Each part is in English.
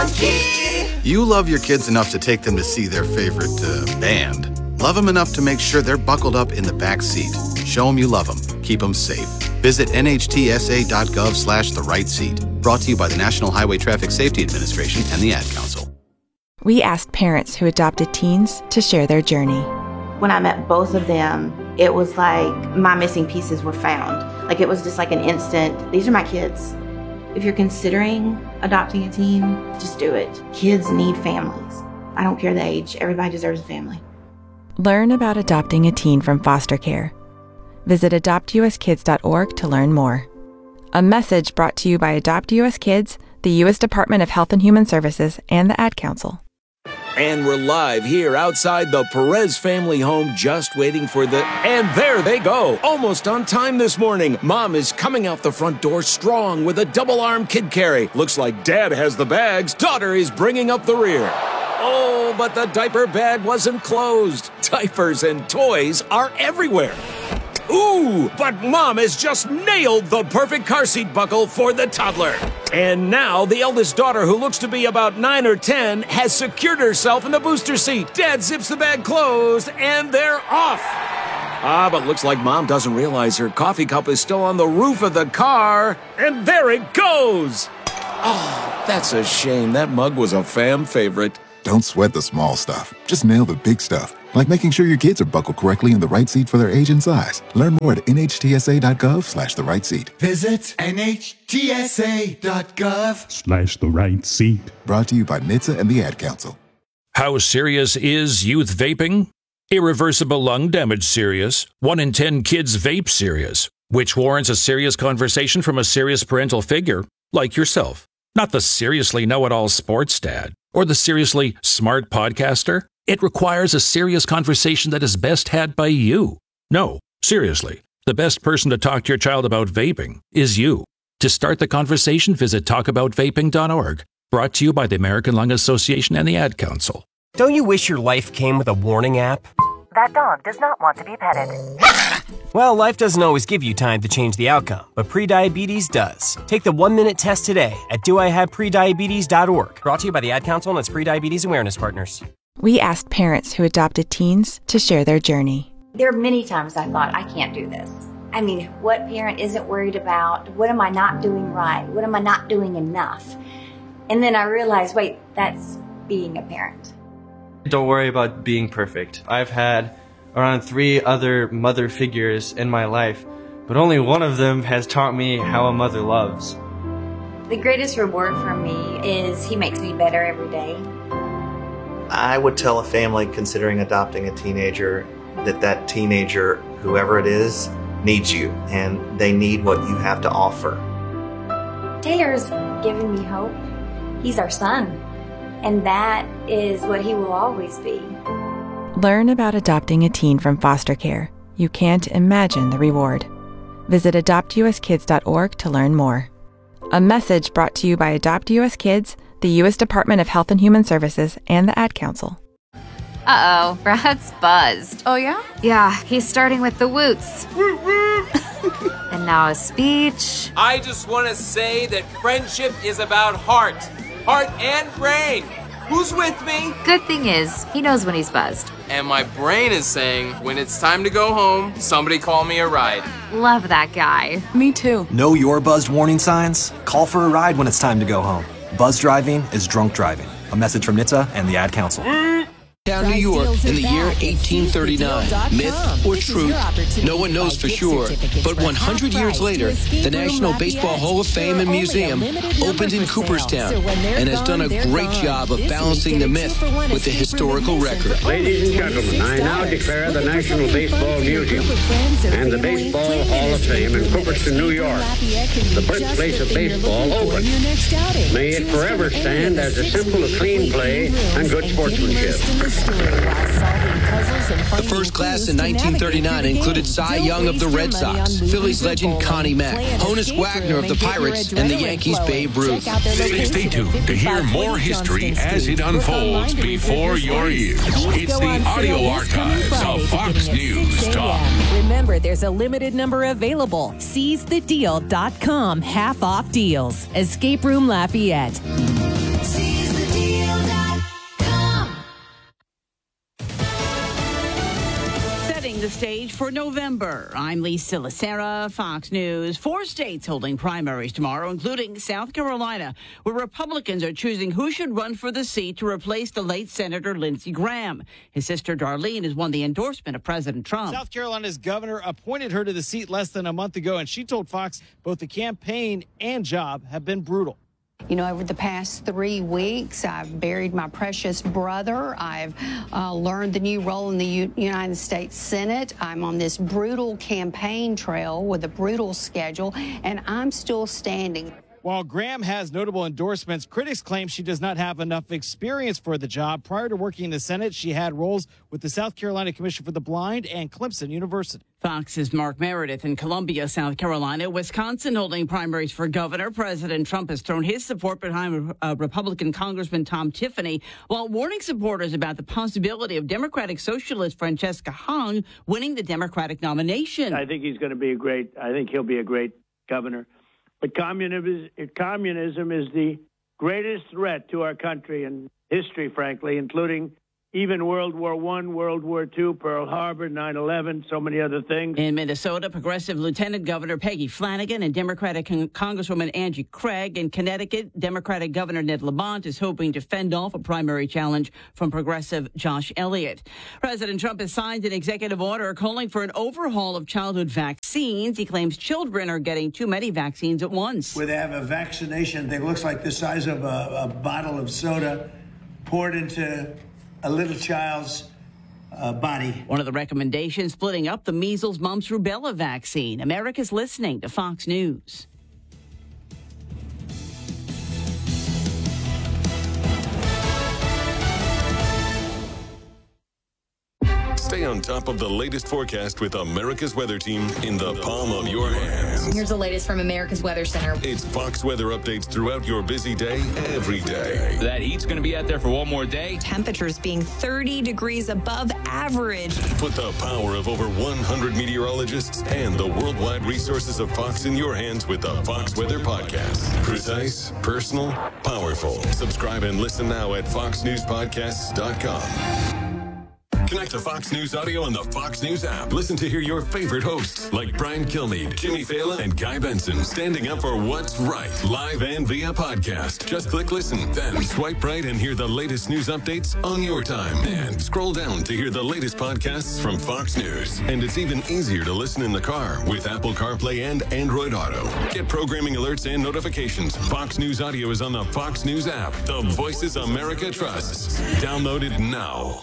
monkey. You love your kids enough to take them to see their favorite band. Love them enough to make sure they're buckled up in the back seat. Show them you love them. Keep them safe. Visit nhtsa.gov/the-right-seat. Brought to you by the National Highway Traffic Safety Administration and the Ad Council. We asked parents who adopted teens to share their journey. When I met both of them, it was like my missing pieces were found. Like it was just like an instant, these are my kids. If you're considering adopting a teen, just do it. Kids need families. I don't care the age. Everybody deserves a family. Learn about adopting a teen from foster care. Visit adoptuskids.org to learn more. A message brought to you by Adopt US Kids, the U.S. Department of Health and Human Services, and the Ad Council. And we're live here outside the Perez family home, just waiting for and there they go, almost on time this morning. Mom is coming out the front door strong with a double-arm kid carry. Looks like Dad has the bags. Daughter is bringing up the rear. Oh, but the diaper bag wasn't closed. Diapers and toys are everywhere. Ooh, but Mom has just nailed the perfect car seat buckle for the toddler. And now the eldest daughter, who looks to be about 9 or 10, has secured herself in the booster seat. Dad zips the bag closed, and they're off. But looks like Mom doesn't realize her coffee cup is still on the roof of the car. And there it goes. Oh, that's a shame. That mug was a fam favorite. Don't sweat the small stuff. Just nail the big stuff, like making sure your kids are buckled correctly in the right seat for their age and size. Learn more at nhtsa.gov/the-right-seat. Visit nhtsa.gov/the-right-seat. Brought to you by NHTSA and the Ad Council. How serious is youth vaping? Irreversible lung damage serious. 1 in 10 kids vape serious, which warrants a serious conversation from a serious parental figure like yourself. Not the seriously know-it-all sports dad or the seriously smart podcaster. It requires a serious conversation that is best had by you. No, seriously, the best person to talk to your child about vaping is you. To start the conversation, visit talkaboutvaping.org. Brought to you by the American Lung Association and the Ad Council. Don't you wish your life came with a warning app? That dog does not want to be petted. Well, life doesn't always give you time to change the outcome, but prediabetes does. Take the 1-minute test today at doihaveprediabetes.org. Brought to you by the Ad Council and its Prediabetes Awareness Partners. We asked parents who adopted teens to share their journey. There are many times I thought, I can't do this. I mean, what parent isn't worried about, what am I not doing right? What am I not doing enough? And then I realized, wait, that's being a parent. Don't worry about being perfect. I've had around 3 other mother figures in my life, but only one of them has taught me how a mother loves. The greatest reward for me is he makes me better every day. I would tell a family considering adopting a teenager that teenager, whoever it is, needs you, and they need what you have to offer. Taylor's given me hope. He's our son, and that is what he will always be. Learn about adopting a teen from foster care. You can't imagine the reward. Visit adoptuskids.org to learn more. A message brought to you by Adopt US Kids, the U.S. Department of Health and Human Services, and the Ad Council. Uh-oh, Brad's buzzed. Oh, yeah? Yeah, he's starting with the woots. And now a speech. I just want to say that friendship is about heart and brain. Who's with me? Good thing is, he knows when he's buzzed. And my brain is saying, when it's time to go home, somebody call me a ride. Love that guy. Me too. Know your buzzed warning signs? Call for a ride when it's time to go home. Buzz driving is drunk driving. A message from NHTSA and the Ad Council. Down New York in the year 1839. Myth or truth? No one knows for sure. But 100 years later, the National Baseball Hall of Fame and Museum opened in Cooperstown and has done a great job of balancing the myth with the historical record. Ladies and gentlemen, I now declare the National Baseball Museum and the Baseball Hall of Fame in Cooperstown, New York, the birthplace of baseball, open. May it forever stand as a symbol of clean play and good sportsmanship. The first class in 1939 included Cy Young of the Red Sox, Phillies legend Connie Mack, Honus Wagner of the Pirates, and the Yankees' Babe Ruth. Stay tuned to hear more history as it unfolds before your ears. It's the audio archives of Fox News Talk. Remember, there's a limited number available. SeizeTheDeal.com half-off deals. Escape Room Lafayette. Seize the stage for November. I'm Lisa Lacera, Fox News. 4 states holding primaries tomorrow, including South Carolina, where Republicans are choosing who should run for the seat to replace the late Senator Lindsey Graham. His sister Darlene has won the endorsement of President Trump. South Carolina's governor appointed her to the seat less than a month ago, and she told Fox both the campaign and job have been brutal. You know, over the past 3 weeks, I've buried my precious brother. I've learned the new role in the United States Senate. I'm on this brutal campaign trail with a brutal schedule, and I'm still standing. While Graham has notable endorsements, critics claim she does not have enough experience for the job. Prior to working in the Senate, she had roles with the South Carolina Commission for the Blind and Clemson University. Fox's Mark Meredith in Columbia, South Carolina. Wisconsin holding primaries for governor. President Trump has thrown his support behind Republican Congressman Tom Tiffany, while warning supporters about the possibility of Democratic Socialist Francesca Hung winning the Democratic nomination. I think he'll be a great governor. But communism is the greatest threat to our country and history, frankly, including even World War I, World War II, Pearl Harbor, 9/11, so many other things. In Minnesota, Progressive Lieutenant Governor Peggy Flanagan and Democratic Congresswoman Angie Craig. In Connecticut, Democratic Governor Ned Lamont is hoping to fend off a primary challenge from Progressive Josh Elliott. President Trump has signed an executive order calling for an overhaul of childhood vaccines. He claims children are getting too many vaccines at once. Where they have a vaccination that looks like the size of a bottle of soda poured into a little child's body. One of the recommendations, splitting up the measles, mumps, rubella vaccine. America's listening to Fox News. Stay on top of the latest forecast with America's Weather Team in the palm of your hands. Here's the latest from America's Weather Center. It's Fox weather updates throughout your busy day, every day. That heat's going to be out there for one more day. Temperatures being 30 degrees above average. Put the power of over 100 meteorologists and the worldwide resources of Fox in your hands with the Fox Weather Podcast. Precise, personal, powerful. Subscribe and listen now at foxnewspodcasts.com. Connect to Fox News Audio on the Fox News app. Listen to hear your favorite hosts like Brian Kilmeade, Jimmy Fallon, and Guy Benson standing up for what's right, live and via podcast. Just click listen, then swipe right and hear the latest news updates on your time. And scroll down to hear the latest podcasts from Fox News. And it's even easier to listen in the car with Apple CarPlay and Android Auto. Get programming alerts and notifications. Fox News Audio is on the Fox News app. The voices America trusts. Download it now.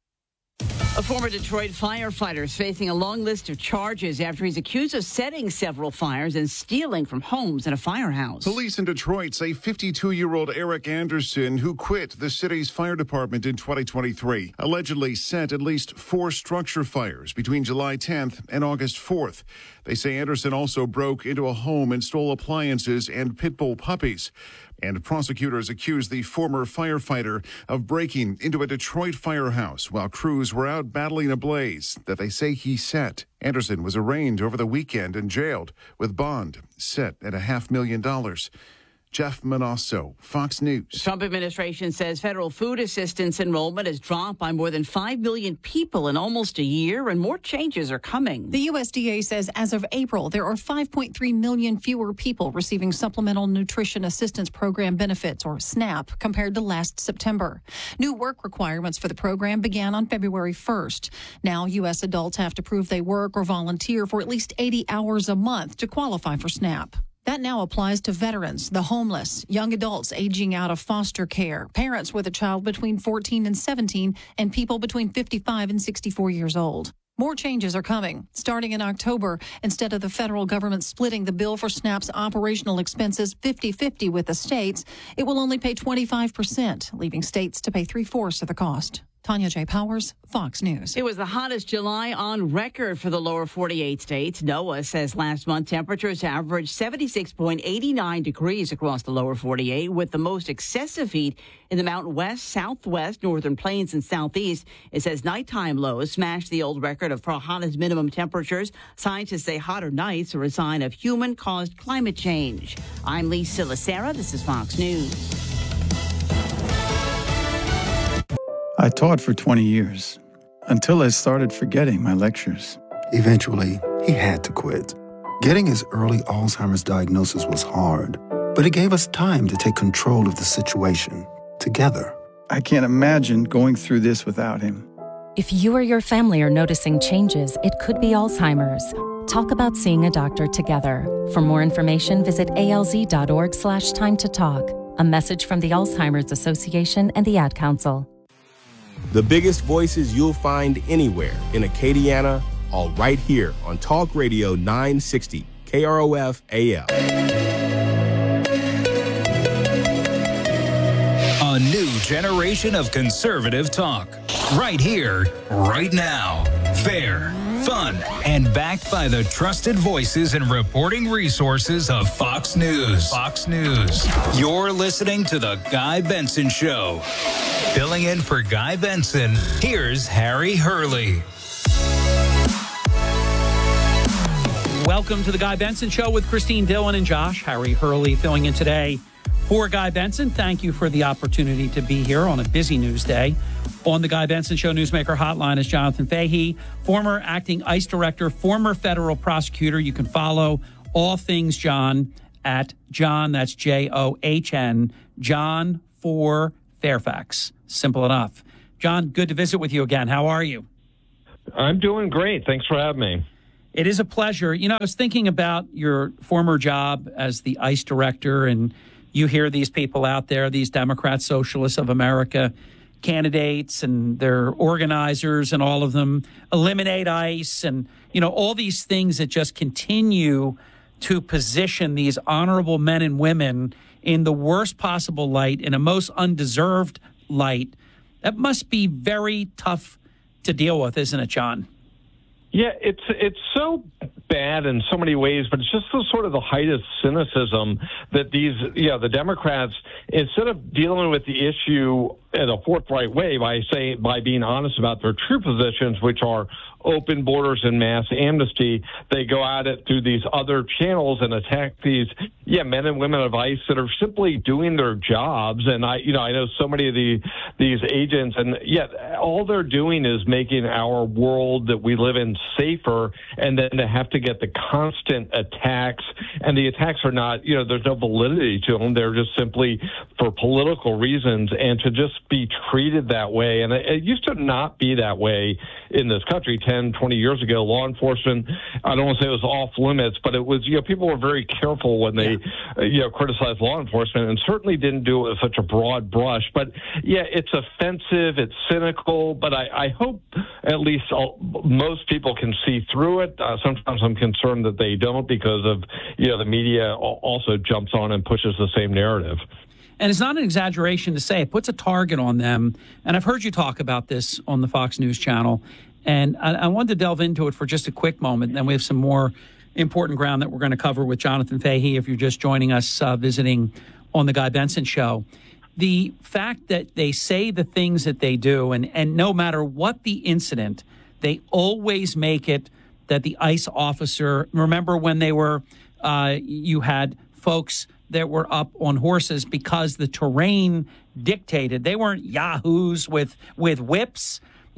A former Detroit firefighter is facing a long list of charges after he's accused of setting several fires and stealing from homes in a firehouse. Police in Detroit say 52-year-old Eric Anderson, who quit the city's fire department in 2023, allegedly set at least 4 structure fires between July 10th and August 4th. They say Anderson also broke into a home and stole appliances and pit bull puppies. And prosecutors accused the former firefighter of breaking into a Detroit firehouse while crews were out battling a blaze that they say he set. Anderson was arraigned over the weekend and jailed with bond set at $500,000. Jeff Manasso, Fox News. The Trump administration says federal food assistance enrollment has dropped by more than 5 million people in almost a year, and more changes are coming. The USDA says as of April, there are 5.3 million fewer people receiving Supplemental Nutrition Assistance Program benefits, or SNAP, compared to last September. New work requirements for the program began on February 1st. Now, U.S. adults have to prove they work or volunteer for at least 80 hours a month to qualify for SNAP. That now applies to veterans, the homeless, young adults aging out of foster care, parents with a child between 14 and 17, and people between 55 and 64 years old. More changes are coming. Starting in October, instead of the federal government splitting the bill for SNAP's operational expenses 50-50 with the states, it will only pay 25%, leaving states to pay 3/4 of the cost. Tanya J. Powers, Fox News. It was the hottest July on record for the lower 48 states. NOAA says last month temperatures averaged 76.89 degrees across the lower 48, with the most excessive heat in the Mountain West, Southwest, Northern Plains, and Southeast. It says nighttime lows smashed the old record of hottest minimum temperatures. Scientists say hotter nights are a sign of human-caused climate change. I'm Lisa Lacera. This is Fox News. I taught for 20 years, until I started forgetting my lectures. Eventually, he had to quit. Getting his early Alzheimer's diagnosis was hard, but it gave us time to take control of the situation together. I can't imagine going through this without him. If you or your family are noticing changes, it could be Alzheimer's. Talk about seeing a doctor together. For more information, visit alz.org/time to talk. A message from the Alzheimer's Association and the Ad Council. The biggest voices you'll find anywhere in Acadiana, all right here on Talk Radio 960 KROF AM. A new generation of conservative talk. Right here, right now. Fair, fun, and backed by the trusted voices and reporting resources of Fox News. Fox News. You're listening to The Guy Benson Show. Filling in for Guy Benson, here's Harry Hurley. Welcome to The Guy Benson Show with Christine Dillon and Josh. Harry Hurley filling in today for Guy Benson. Thank you for the opportunity to be here on a busy news day. On the Guy Benson Show Newsmaker Hotline is Jonathan Fahey, former acting ICE director, former federal prosecutor. You can follow all things John at John, that's John, John for Fairfax. Simple enough. John, good to visit with you again. How are you? I'm doing great. Thanks for having me. It is a pleasure. You know, I was thinking about your former job as the ICE director, and you hear these people out there, these Democrat Socialists of America candidates and their organizers and all of them eliminate ICE and, you know, all these things that just continue to position these honorable men and women in the worst possible light, in a most undeserved light. That must be very tough to deal with, isn't it, John? Yeah, it's so bad in so many ways, but it's just the sort of the height of cynicism that the Democrats, instead of dealing with the issue in a forthright way by being honest about their true positions, which are open borders and mass amnesty, they go at it through these other channels and attack these men and women of ICE that are simply doing their jobs. And I know so many of these agents, and yet all they're doing is making our world that we live in safer, and then to have to get the constant attacks, and the attacks are not, there's no validity to them. They're just simply for political reasons, and to just be treated that way. And it used to not be that way in this country 10, 20 years ago. Law enforcement, I don't want to say it was off limits, but it was, people were very careful when they, criticized law enforcement, and certainly didn't do it with such a broad brush. But it's offensive, it's cynical, but I hope at least most people can see through it. Sometimes I'm concerned that they don't, because of, the media also jumps on and pushes the same narrative. And it's not an exaggeration to say it puts a target on them. And I've heard you talk about this on the Fox News channel. And I wanted to delve into it for just a quick moment. And then we have some more important ground that we're going to cover with Jonathan Fahey, if you're just joining us visiting on the Guy Benson Show. The fact that they say the things that they do, and no matter what the incident, they always make it that the ICE officer, remember when they were, you had folks that were up on horses because the terrain dictated. They weren't yahoos with whips.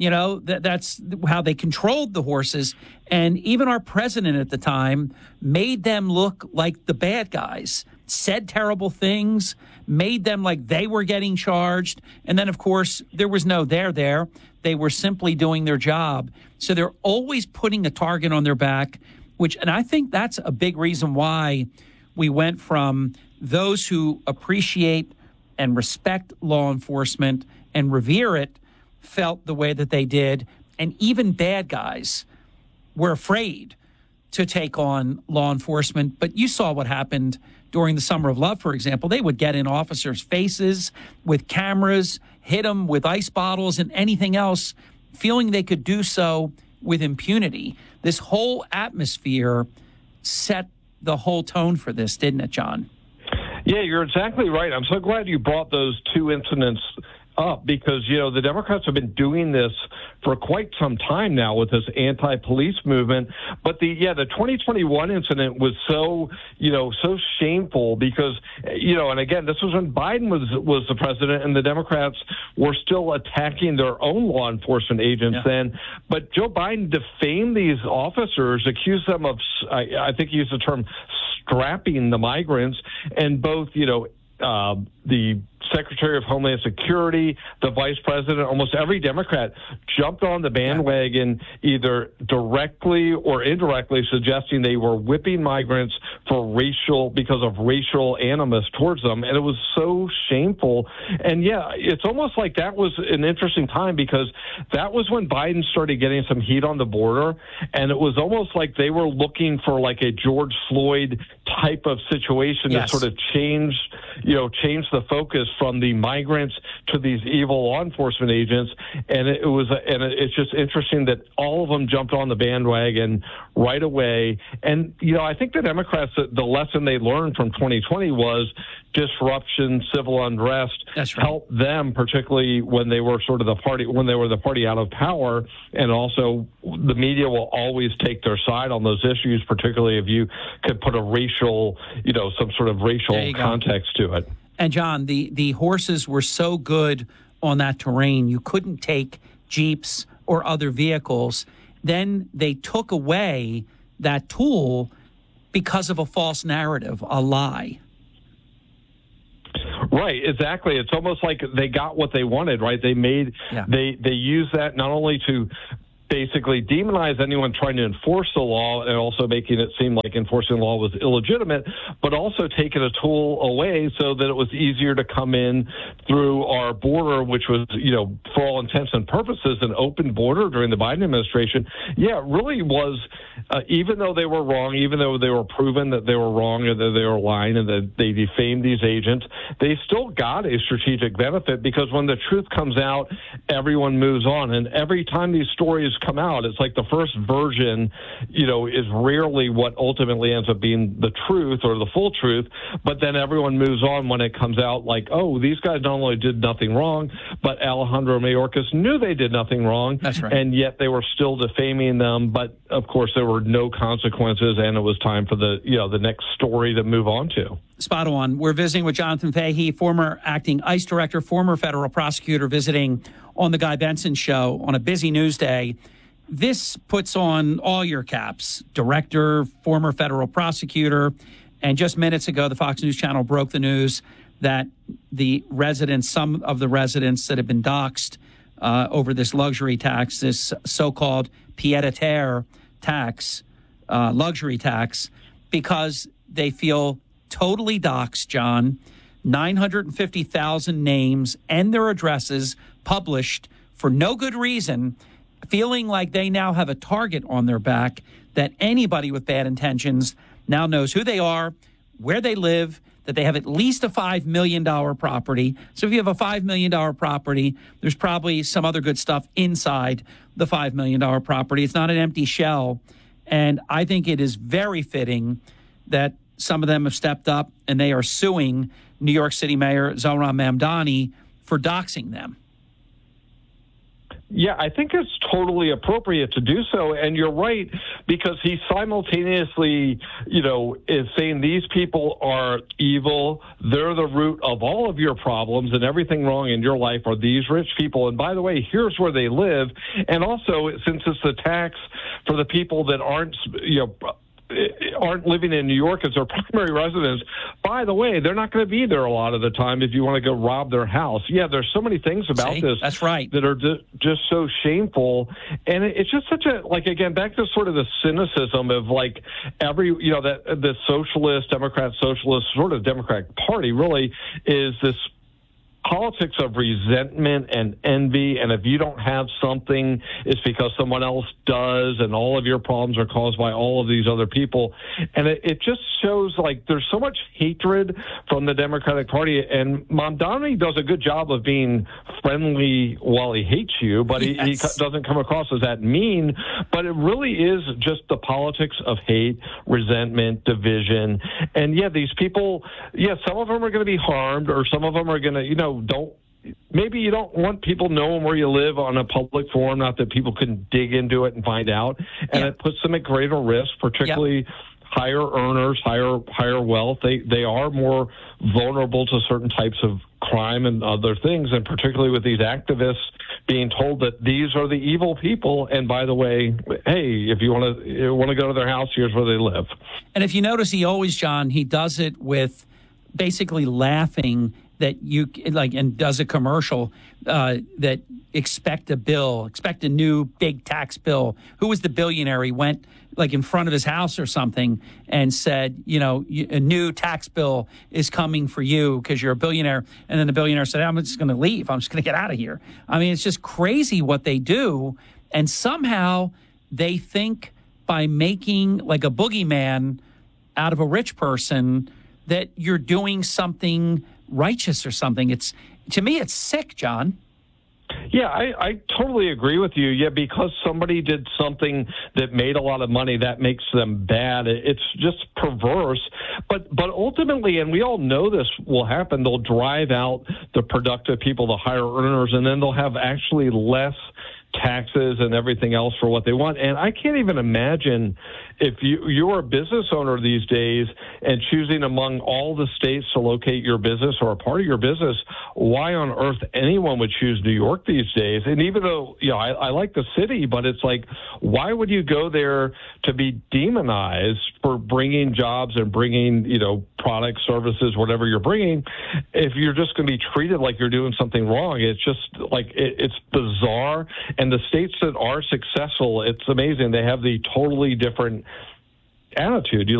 That's how they controlled the horses. And even our president at the time made them look like the bad guys, said terrible things, made them like they were getting charged. And then, of course, there was no there. They were simply doing their job. So they're always putting a target on their back, and I think that's a big reason why we went from those who appreciate and respect law enforcement and revere it felt the way that they did, and even bad guys were afraid to take on law enforcement. But you saw what happened during the Summer of Love, for example. They would get in officers' faces with cameras, hit them with ice bottles and anything else, feeling they could do so with impunity. This whole atmosphere set the whole tone for this, didn't it, John? Yeah, you're exactly right. I'm so glad you brought those two incidents up because, the Democrats have been doing this for quite some time now with this anti-police movement. But the 2021 incident was so shameful because, and again, this was when Biden was the president and the Democrats were still attacking their own law enforcement agents then. But Joe Biden defamed these officers, accused them of, I think he used the term, strapping the migrants, and both, the Secretary of Homeland Security, the Vice President, almost every Democrat jumped on the bandwagon either directly or indirectly suggesting they were whipping migrants because of racial animus towards them. And it was so shameful. And it's almost like that was an interesting time because that was when Biden started getting some heat on the border. And it was almost like they were looking for like a George Floyd type of situation to sort of change the focus from the migrants to these evil law enforcement agents. And it's just interesting that all of them jumped on the bandwagon right away. And, I think the Democrats, the lesson they learned from 2020 was disruption, civil unrest helped them, particularly when they were the party out of power. And also the media will always take their side on those issues, particularly if you could put a racial, some sort of racial context to it. And John, the horses were so good on that terrain, you couldn't take Jeeps or other vehicles. Then they took away that tool because of a false narrative, a lie. Right, exactly. It's almost like they got what they wanted, right? They used that not only to basically demonize anyone trying to enforce the law and also making it seem like enforcing the law was illegitimate, but also taking a tool away so that it was easier to come in through our border, which was, for all intents and purposes, an open border during the Biden administration. Yeah, it really was, even though they were wrong, even though they were proven that they were wrong or that they were lying and that they defamed these agents, they still got a strategic benefit because when the truth comes out, everyone moves on. And every time these stories come out, it's like the first version, is rarely what ultimately ends up being the truth or the full truth, but then everyone moves on when it comes out like, oh, these guys not only did nothing wrong, but Alejandro Mayorkas knew they did nothing wrong. That's right. And yet they were still defaming them, but of course there were no consequences, and it was time for the next story to move on to. Spot on. We're visiting with Jonathan Fahey, former acting ICE director, former federal prosecutor, visiting on the Guy Benson Show on a busy news day. This puts on all your caps, director, former federal prosecutor. And just minutes ago, the Fox News Channel broke the news that some of the residents that have been doxxed over this luxury tax, this so-called pied-à-terre tax, luxury tax, because they feel totally doxxed, John. 950,000 names and their addresses published for no good reason, feeling like they now have a target on their back, that anybody with bad intentions now knows who they are, where they live, that they have at least a $5 million property. So if you have a $5 million property, there's probably some other good stuff inside the $5 million property. It's not an empty shell. And I think it is very fitting that some of them have stepped up and they are suing New York City Mayor Zohran Mamdani for doxing them. Yeah, I think it's totally appropriate to do so. And you're right, because he simultaneously, is saying these people are evil. They're the root of all of your problems, and everything wrong in your life are these rich people. And by the way, here's where they live. And also, since it's a tax for the people that aren't living in New York as their primary residence, by the way, they're not going to be there a lot of the time if you want to go rob their house. Yeah, there's so many things about this that's right. that are just so shameful. And it's just such a, again, back to sort of the cynicism of that the socialist, Democrat, socialist sort of Democratic Party really is this politics of resentment and envy, and if you don't have something, it's because someone else does, and all of your problems are caused by all of these other people. And it just shows there's so much hatred from the Democratic Party, and Mamdani does a good job of being friendly while he hates you, but he doesn't come across as that mean. But it really is just the politics of hate, resentment, division. And these people, some of them are going to be harmed, or some of them are going to, don't maybe you don't want people knowing where you live on a public forum, not that people can dig into it and find out. And it puts them at greater risk, particularly higher earners, higher wealth. They are more vulnerable to certain types of crime and other things, and particularly with these activists being told that these are the evil people. And by the way, hey, if you want to go to their house, here's where they live. And if you notice, he does it with basically laughing that you like, and does a commercial that expect a new big tax bill. Who was the billionaire? He went like in front of his house or something and said, a new tax bill is coming for you because you're a billionaire. And then the billionaire said, I'm just going to leave. I'm just going to get out of here. I mean, it's just crazy what they do. And somehow they think by making like a boogeyman out of a rich person that you're doing something righteous or something. To me, it's sick, John. Yeah, I totally agree with you. Yeah, because somebody did something that made a lot of money, that makes them bad. It's just perverse. But ultimately, and we all know this will happen, they'll drive out the productive people, the higher earners, and then they'll have actually less taxes and everything else for what they want. And I can't even imagine if you're a business owner these days and choosing among all the states to locate your business or a part of your business, why on earth anyone would choose New York these days? And even though, I like the city, but it's like, why would you go there to be demonized for bringing jobs and bringing, products, services, whatever you're bringing, if you're just going to be treated like you're doing something wrong? It's just like, it's bizarre. And the states that are successful, it's amazing. They have the totally different attitude.